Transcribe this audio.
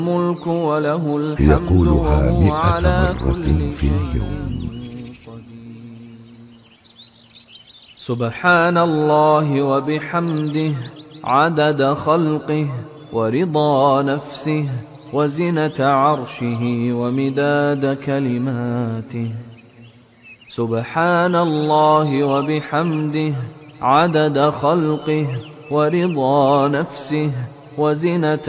الملك وله الحمد يقولها وهو 100 على مرة كل في شيء اليوم. قدير. سبحان الله وبحمده عدد خلقه ورضا نفسه وزنة عرشه ومداد كلماته. سبحان الله وبحمده عدد خلقه ورضا نفسه وزنة